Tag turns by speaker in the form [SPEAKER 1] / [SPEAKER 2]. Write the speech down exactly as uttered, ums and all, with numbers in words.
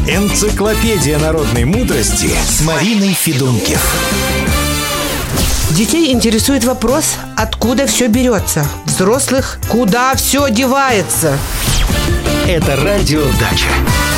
[SPEAKER 1] Энциклопедия народной мудрости с Мариной Федункив.
[SPEAKER 2] Детей интересует вопрос, откуда все берется. Взрослых, куда все девается.
[SPEAKER 1] Это радио «Дача».